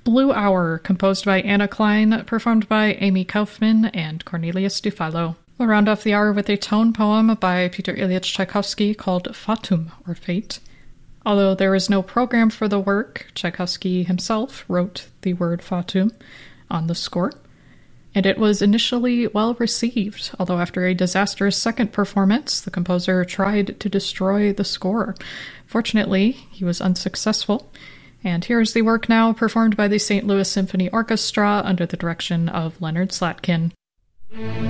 Blue Hour, composed by Anna Klein, performed by Amy Kaufman and Cornelius Dufalo. We'll round off the hour with a tone poem by Peter Ilyich Tchaikovsky called Fatum, or Fate. Although there is no program for the work, Tchaikovsky himself wrote the word Fatum on the score, and it was initially well received, although after a disastrous second performance, the composer tried to destroy the score. Fortunately, he was unsuccessful, and here's the work now performed by the St. Louis Symphony Orchestra under the direction of Leonard Slatkin.